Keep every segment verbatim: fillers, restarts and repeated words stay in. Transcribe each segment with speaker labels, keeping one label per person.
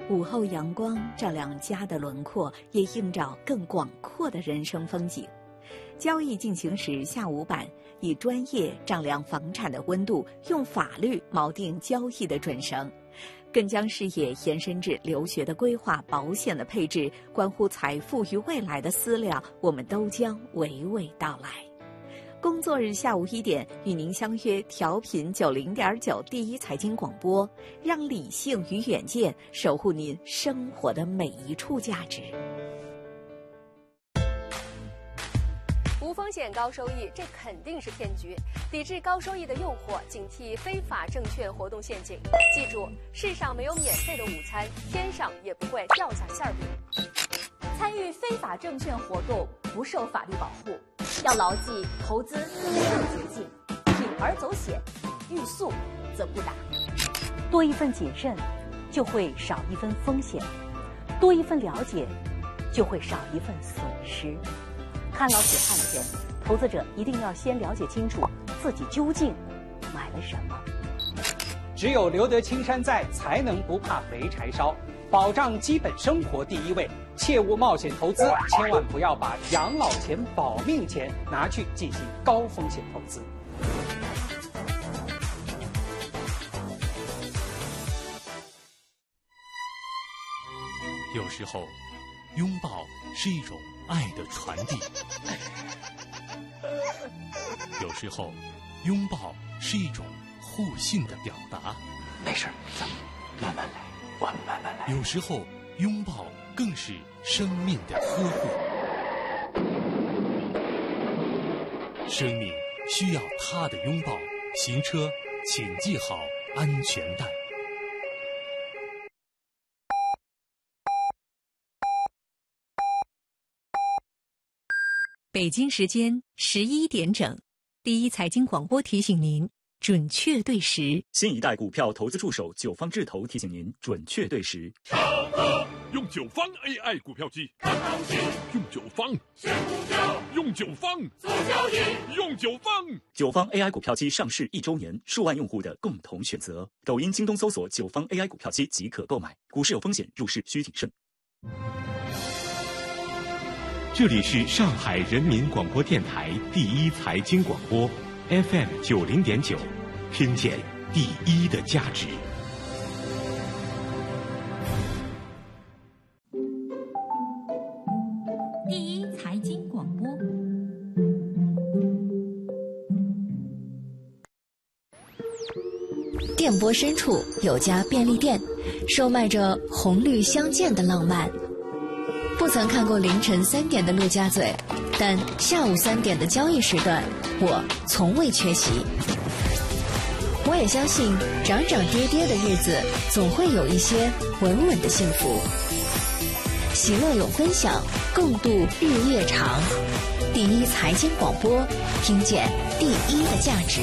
Speaker 1: 午后阳光照亮家的轮廓，也映照更广阔的人生风景。交易进行时下午版以专业丈量房产的温度，用法律锚定交易的准绳，更将视野延伸至留学的规划、保险的配置，关乎财富与未来的思量，我们都将娓娓道来。工作日下午一点，与您相约调频九零点九第一财经广播，让理性与远见守护您生活的每一处价值。
Speaker 2: 无风险高收益，这肯定是骗局。抵制高收益的诱惑，警惕非法证券活动陷阱。记住，世上没有免费的午餐，天上也不会掉下馅饼。
Speaker 3: 参与非法证券活动不受法律保护，要牢记投资没有捷径，铤而走险，欲速则不达。
Speaker 4: 多一份谨慎，就会少一分风险；多一份了解，就会少一份损失。看牢血汗钱，投资者一定要先了解清楚自己究竟买了什么。
Speaker 5: 只有留得青山在，才能不怕没柴烧。保障基本生活第一位，切勿冒险投资，千万不要把养老钱、保命钱拿去进行高风险投资。
Speaker 6: 有时候，拥抱是一种爱的传递；有时候，拥抱是一种互信的表达。
Speaker 7: 没事，咱们慢慢来，我们慢慢来。
Speaker 6: 有时候，拥抱更是生命的呵护。生命需要他的拥抱。行车，请系好安全带。
Speaker 1: 北京时间十一点整，第一财经广播提醒您准确对时。
Speaker 8: 新一代股票投资助手九方智投提醒您准确对时。
Speaker 9: 超哥，用九方 A I 股票机看行情，用九方选股票，用九方做交易，用九方。
Speaker 8: 九方 A I 股票机上市一周年，数万用户的共同选择。抖音、京东搜索九方 A I 股票机即可购买。股市有风险，入市需谨慎。
Speaker 10: 这里是上海人民广播电台第一财经广播 F M 九零点九，听见第一的价值。
Speaker 11: 第一财经广播。
Speaker 12: 电波深处有家便利店，售卖着红绿相间的浪漫。不曾看过凌晨三点的陆家嘴，但下午三点的交易时段，我从未缺席。我也相信，涨涨跌跌的日子，总会有一些稳稳的幸福。喜乐有分享，共度日夜长。第一财经广播，听见第一的价值。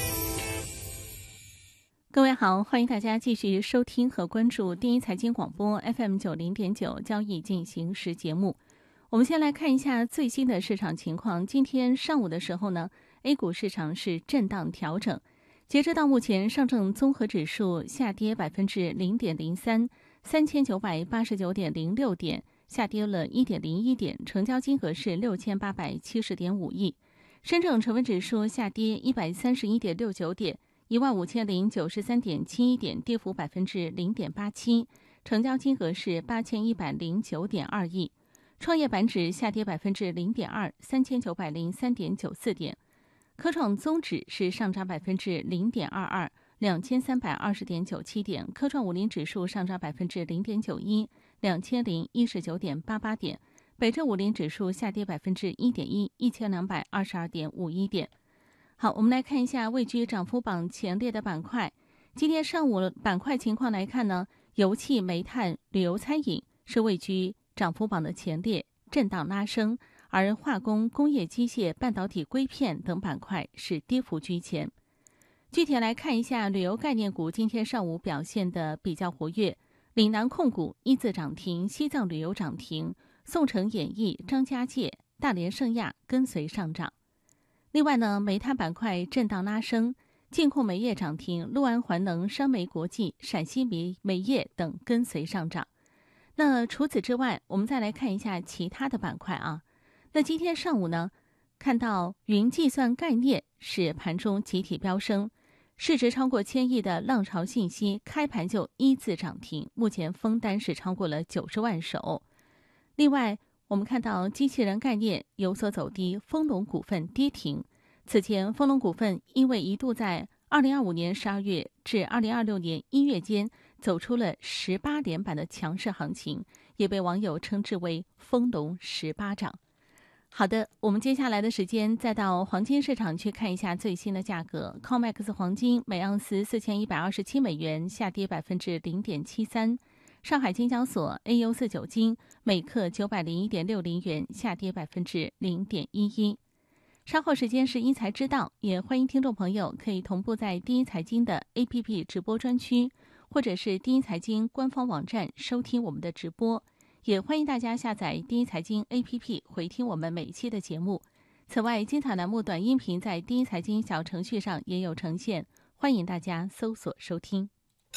Speaker 13: 各位好，欢迎大家继续收听和关注第一财经广播 F M 九零点九交易进行时节目。我们先来看一下最新的市场情况。今天上午的时候呢 ，A 股市场是震荡调整。截止到目前，上证综合指数下跌百分之零点零三，三千九百八十九点零六点，下跌了一点零一点，成交金额是六千八百七十点五亿。深证成分指数下跌一百三十一点六九点。一万五千零九十三点七一点，跌幅百分之零点八七，成交金额是八千一百零九点二亿。创业板指下跌百分之零点二，三千九百零三点九四点。科创综指是上涨百分之零点二二，两千三百二十点九七点。科创五零指数上涨百分之零点九一，两千零一十九点八八点。北证五零指数下跌百分之一点一，一千两百二十二点五一点。好，我们来看一下位居涨幅榜前列的板块。今天上午板块情况来看呢，油气、煤炭、旅游、餐饮是位居涨幅榜的前列，震荡拉升；而化工、工业机械、半导体、硅片等板块是跌幅居前。具体来看一下旅游概念股，今天上午表现的比较活跃，岭南控股一字涨停，西藏旅游涨停，宋城演艺、张家界、大连盛亚跟随上涨。另外呢，煤炭板块震荡拉升， 晋控煤业涨停，陆安环能、商煤国际、陕西煤煤业等跟随上涨。那除此之外，我们再来看一下其他的板块啊。那今天上午呢，看到云计算概念是盘中集体飙升，市值超过千亿的浪潮信息开盘就依次涨停，目前封单是超过了九十万手。另外，我们看到机器人概念有所走低，丰隆股份跌停。此前，丰隆股份因为一度在二零二五年十二月至二零二六年一月间走出了十八连板的强势行情，也被网友称之为丰隆十八涨。好的，我们接下来的时间再到黄金市场去看一下最新的价格。 C O M E X 黄金每盎司四千一百二十七美元，下跌百分之零点七三。上海金交所 A U 四九金每克九百零一点六零元，下跌百分之零点一一。稍后时间是一财知道，也欢迎听众朋友可以同步在第一财经的 A P P 直播专区，或者是第一财经官方网站收听我们的直播。也欢迎大家下载第一财经 A P P 回听我们每一期的节目。此外，精彩栏目短音频在第一财经小程序上也有呈现，欢迎大家搜索收听。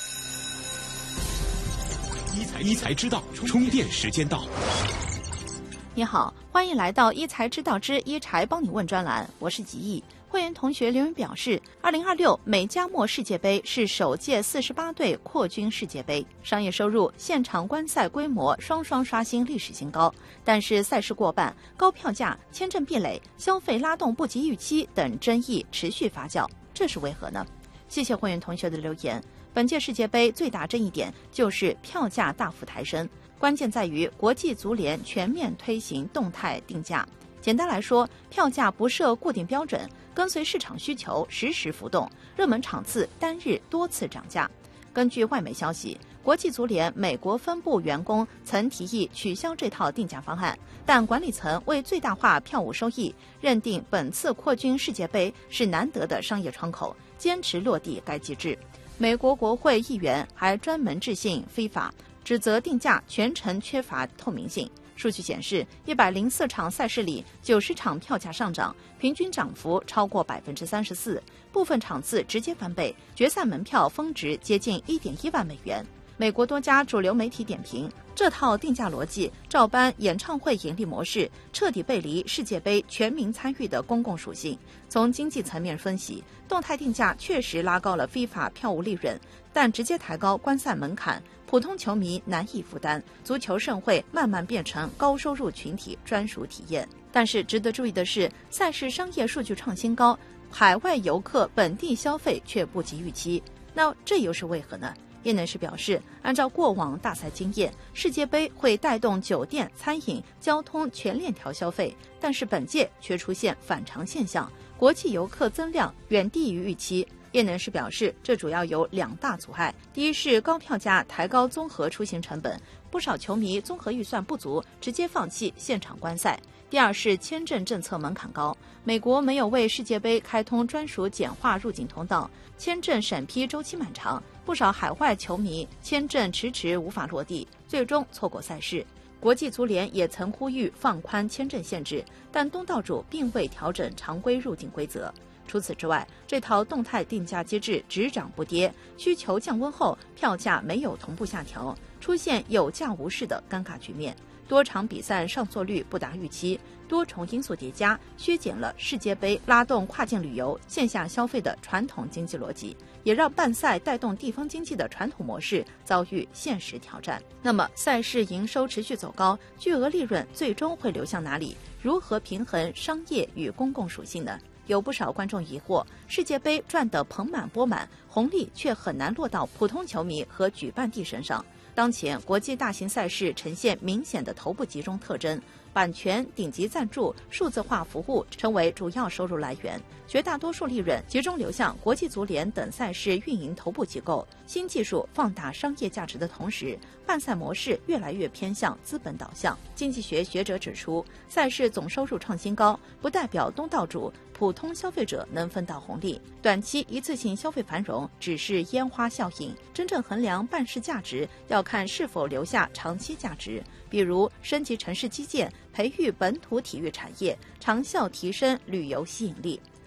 Speaker 6: 一财一财知道，充电时间到。
Speaker 14: 你好，欢迎来到一财知道之一财帮你问专栏，我是吉毅。会员同学留言表示，二零二六美加墨世界杯是首届四十八队扩军世界杯，商业收入、现场观赛规模双双刷新历史新高。但是赛事过半、高票价、签证壁垒、消费拉动不及预期等争议持续发酵，这是为何呢？谢谢会员同学的留言。本届世界杯最大争议点就是票价大幅抬升，关键在于国际足联全面推行动态定价。简单来说，票价不设固定标准，跟随市场需求实时浮动，热门场次单日多次涨价。根据外媒消息，国际足联美国分部员工曾提议取消这套定价方案，但管理层为最大化票务收益，认定本次扩军世界杯是难得的商业窗口，坚持落地该机制。美国国会议员还专门致信非法，指责定价全程缺乏透明性。数据显示，一百零四场赛事里，九十场票价上涨，平均涨幅超过百分之三十四，部分场次直接翻倍，决赛门票峰值接近一点一万美元。美国多家主流媒体点评，这套定价逻辑照搬演唱会盈利模式，彻底背离世界杯全民参与的公共属性。从经济层面分析，动态定价确实拉高了非法票务利润，但直接抬高观赛门槛，普通球迷难以负担，足球盛会慢慢变成高收入群体专属体验。但是值得注意的是，赛事商业数据创新高，海外游客本地消费却不及预期，那这又是为何呢？业内人士表示，按照过往大赛经验，世界杯会带动酒店、餐饮、交通全链条消费，但是本届却出现反常现象，国际游客增量远低于预期。业内人士表示，这主要有两大阻碍：第一是高票价抬高综合出行成本，不少球迷综合预算不足，直接放弃现场观赛；第二是签证政策门槛高，美国没有为世界杯开通专属简化入境通道，签证审批周期漫长，不少海外球迷签证迟迟无法落地，最终错过赛事。国际足联也曾呼吁放宽签证限制，但东道主并未调整常规入境规则。除此之外，这套动态定价机制只涨不跌，需求降温后，票价没有同步下调，出现有价无市的尴尬局面。多场比赛上座率不达预期，多重因素叠加，削减了世界杯拉动跨境旅游、线下消费的传统经济逻辑，也让办赛带动地方经济的传统模式遭遇现实挑战。那么，赛事营收持续走高，巨额利润最终会流向哪里？如何平衡商业与公共属性呢？有不少观众疑惑，世界杯赚得盆满钵满，红利却很难落到普通球迷和举办地身上。当前国际大型赛事呈现明显的头部集中特征，版权、顶级赞助、数字化服务成为主要收入来源，绝大多数利润集中流向国际足联等赛事运营头部机构。新技术放大商业价值的同时，办赛模式越来越偏向资本导向。经济学学者指出，赛事总收入创新高，不代表东道主、普通消费者能分到红利。短期一次性消费繁荣只是烟花效应，真正衡量办事价值，要看是否留下长期价值，比如升级城市基建、培育本土体育产业、长效提升旅游吸引力。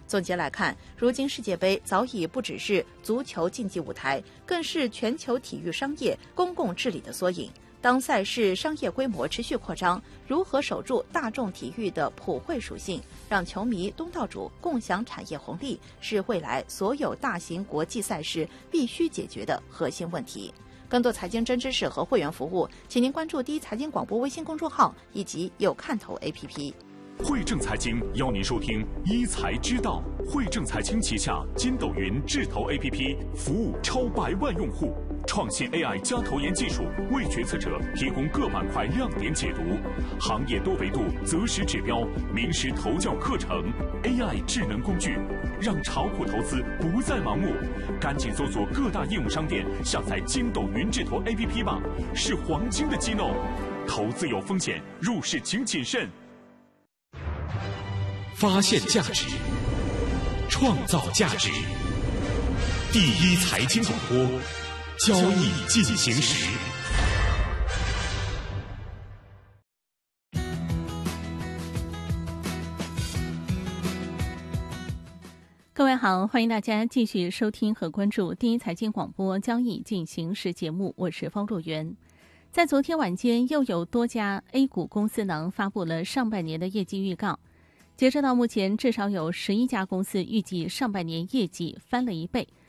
Speaker 14: 总结来看，如今世界杯早已不只是足球竞技舞台，更是全球体育商业公共治理的缩影。当赛事商业规模持续扩张，如何守住大众体育的普惠属性，让球迷、东道主共享产业红利，是未来所有大型国际赛事必须解决的核心问题。更多财经真知识和会员服务，请您关注第一财经广播微信公众号以及有看头 A P P。
Speaker 15: 汇正财经邀您收听一财知道。汇正财经旗下筋斗云智投 A P P 服务超百万用户，创新 A I 加投研技术，为决策者提供各板块亮点解读，行业多维度择时指标，名师投教课程 ，A I 智能工具，让炒股投资不再盲目。赶紧搜索各大应用商店下载筋斗云智投 A P P 吧，是黄金的机弄。投资有风险，入市请谨慎。
Speaker 10: 发现价值，创造价值。第一财经广播，交易进行时。
Speaker 13: 各位好，欢迎大家继续收听和关注第一财经广播交易进行时节目，我是方若媛。在昨天晚间，又有多家 A 股公司呢发布了上半年的业绩预告。截止到目前，至少有十一家公司预计上半年业绩翻了一倍，